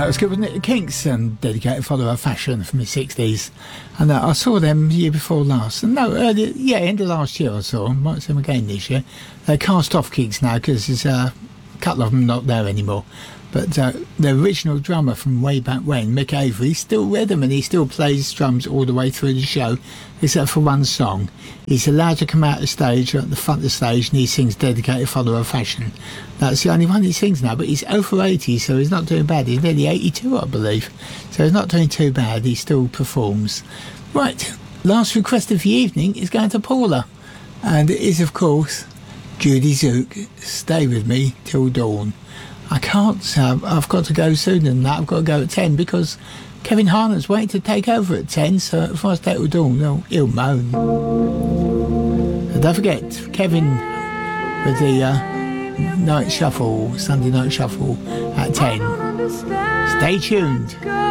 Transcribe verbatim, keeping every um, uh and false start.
was good, wasn't it? The Kinks, um, dedicated follower of fashion from the sixties. And uh, I saw them the year before last. And no, earlier, yeah, end of last year I saw them. Might see them again this year. They cast off Kinks now because there's uh, a couple of them not there anymore. But uh, the original drummer from way back when, Mick Avery, still with them, and he still plays drums all the way through the show, except for one song. He's allowed to come out of stage, at the front of the stage, and he sings Dedicated Follower of Fashion. That's the only one he sings now, but he's over eighty, so he's not doing bad. He's nearly eighty-two, I believe. So he's not doing too bad. He still performs. Right, last request of the evening is going to Paula. And it is, of course, Judy Zook, Stay With Me Till Dawn. I can't, uh, I've got to go sooner than that. I've got to go at ten because Kevin Harner's waiting to take over at ten, so if I stay till dawn, he'll, he'll moan. So don't forget, Kevin with the uh, night shuffle, Sunday night shuffle at ten. Stay tuned.